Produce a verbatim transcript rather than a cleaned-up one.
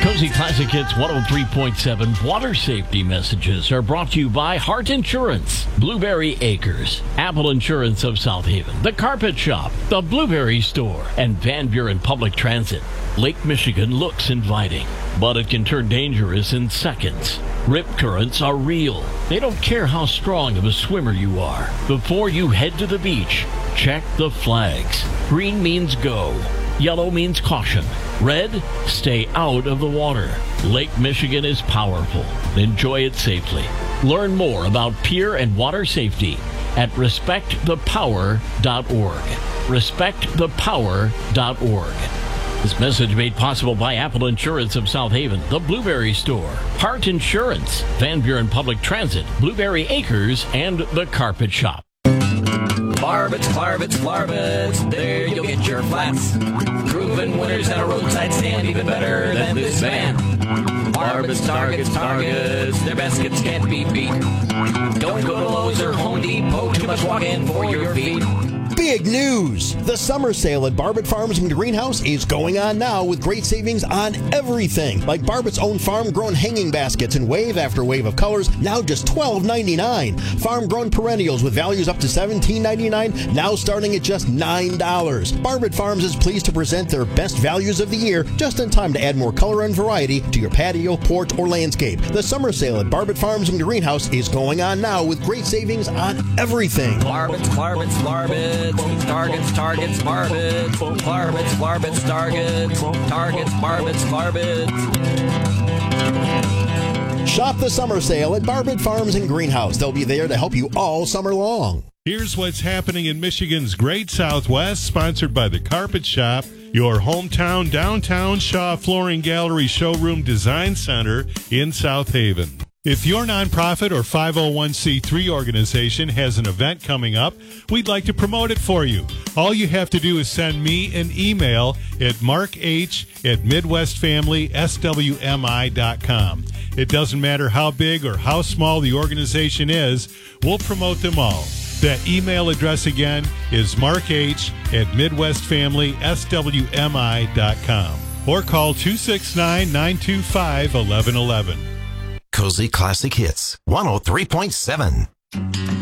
Cozy Classic Hits one oh three point seven water safety messages are brought to you by Hart Insurance, Blueberry Acres, Apple Insurance of South Haven, The Carpet Shop, The Blueberry Store, and Van Buren Public Transit. Lake Michigan looks inviting, but it can turn dangerous in seconds. Rip currents are real. They don't care how strong of a swimmer you are. Before you head to the beach, check the flags. Green means go. Yellow means caution. Red, stay out of the water. Lake Michigan is powerful. Enjoy it safely. Learn more about pier and water safety at respect the power dot org. respect the power dot org. This message made possible by Apple Insurance of South Haven, The Blueberry Store, Hart Insurance, Van Buren Public Transit, Blueberry Acres, and The Carpet Shop. Barbets, Barbets, Barbets, there you'll get your flats. Proven winners at a roadside stand, even better than this van. Barbets, Targets, Targets, their baskets can't be beat. Don't go to Lowe's or Home Depot, too much walking for your feet. Big news! The summer sale at Barbet Farms and Greenhouse is going on now with great savings on everything, like Barbet's own farm-grown hanging baskets in wave after wave of colors, now just twelve ninety-nine. Farm-grown perennials with values up to seventeen ninety-nine, now starting at just nine dollars. Barbet Farms is pleased to present their best values of the year, just in time to add more color and variety to your patio, porch, or landscape. The summer sale at Barbet Farms and Greenhouse is going on now with great savings on everything. Barbets, Barbets, Barbets. Targets, Targets, Barbets. Barbets, Barbets, Targets. Targets, Barbets, Barbets. Shop the summer sale at Barbet Farms and Greenhouse. They'll be there to help you all summer long. Here's what's happening in Michigan's Great Southwest, sponsored by The Carpet Shop, your hometown downtown Shaw Flooring Gallery Showroom Design Center in South Haven. If your nonprofit or five oh one c three organization has an event coming up, we'd like to promote it for you. All you have to do is send me an email at markh at midwest family s w m i dot com. It doesn't matter how big or how small the organization is, we'll promote them all. That email address again is markh at midwest family s w m i dot com or call two six nine, nine two five, one one one one. Cozy Classic Hits one oh three point seven.